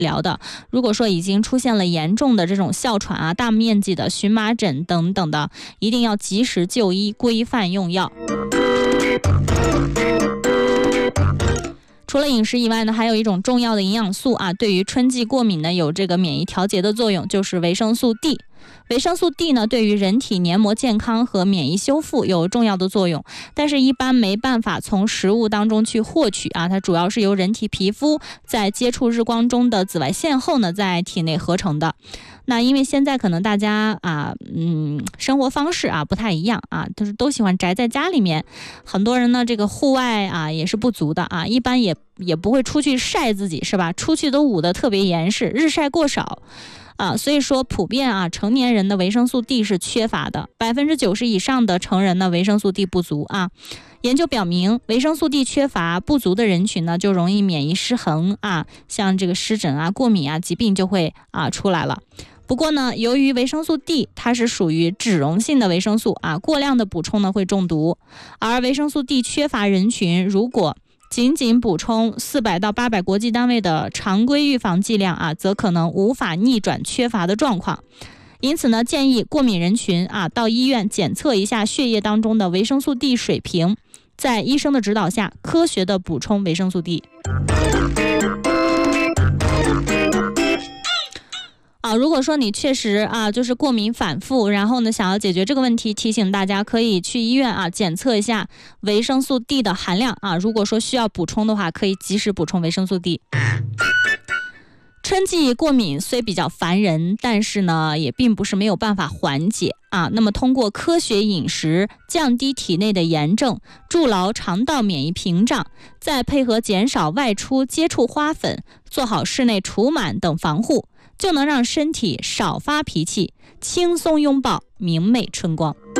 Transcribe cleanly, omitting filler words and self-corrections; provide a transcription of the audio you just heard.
聊的。如果说已经出现了严重的这种哮喘啊、大面积的荨麻疹等等的，一定要及时就医，规范用药。除了饮食以外呢，还有一种重要的营养素啊，对于春季过敏呢有这个免疫调节的作用，就是维生素 D。维生素 D 呢，对于人体黏膜健康和免疫修复有重要的作用，但是一般没办法从食物当中去获取啊，它主要是由人体皮肤在接触日光中的紫外线后呢，在体内合成的。那因为现在可能大家生活方式啊不太一样啊，都喜欢宅在家里面，很多人呢这个户外啊也是不足的啊，一般也不会出去晒自己，是吧？出去都捂得特别严实，日晒过少。所以说普遍啊，成年人的维生素 D 是缺乏的，90%以上的成人呢维生素 D 不足啊。研究表明，维生素 D 缺乏不足的人群呢，就容易免疫失衡啊，像这个湿疹啊、过敏啊疾病就会出来了。不过呢，由于维生素 D 它是属于脂溶性的维生素啊，过量的补充呢会中毒，而维生素 D 缺乏人群如果仅补充400到800国际单位的常规预防剂量啊，则可能无法逆转缺乏的状况。因此呢，建议过敏人群啊到医院检测一下血液当中的维生素 D 水平，在医生的指导下科学的补充维生素 D。如果说你确实就是过敏反复，然后呢想要解决这个问题，提醒大家可以去医院检测一下维生素 D 的含量啊。如果说需要补充的话，可以及时补充维生素 D。春季过敏虽比较烦人，但是呢也并不是没有办法缓解啊。那么通过科学饮食降低体内的炎症，筑牢肠道免疫屏障，再配合减少外出接触花粉，做好室内除螨等防护，就能让身体少发脾气，轻松拥抱明媚春光。